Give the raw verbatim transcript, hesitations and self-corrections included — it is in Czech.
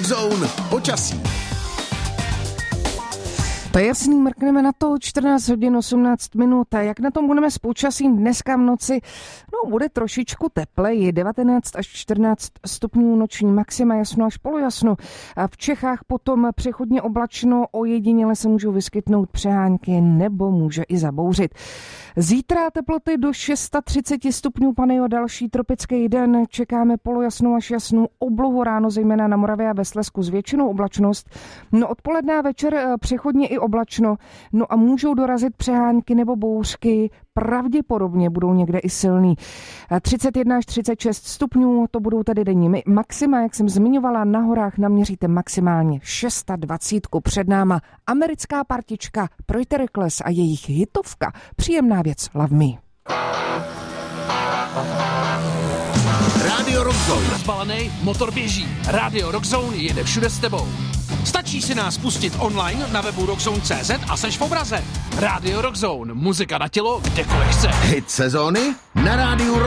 Rockzone počasí. To je jasný, mrkneme na to, čtrnáct hodin osmnáct minut. A jak na tom budeme s počasím dneska v noci? No, bude trošičku tepleji, devatenáct až čtrnáct stupňů noční maxima, jasno až polojasno. A v Čechách potom přechodně oblačno, ojediněle se můžou vyskytnout přehánky nebo může i zabouřit. Zítra teploty do třicet šest stupňů, panejo, další tropický den. Čekáme polojasnou až jasnou oblohu ráno, zejména na Moravě a ve Slezsku s většinou oblačnost. No, odpoledne a večer přechodně i oblačno. No a můžou dorazit přehánky nebo bouřky, pravděpodobně budou někde i silný. třicet jedna až třicet šest stupňů, to budou tedy denní maxima, jak jsem zmiňovala, na horách naměříte maximálně dvacet šest. Před náma americká partička Proiterekles a jejich hitovka. Příjemná věc, Love Me. Rádio Rockzone. Rozbalený, motor běží. Rádio Rockzone jede všude s tebou. Stačí si nás pustit online na webu rockzone tečka cé zet a seš v obraze. Rádio Rockzone, muzika na tělo, kdekoliv chceš. Hit sezóny na rádiu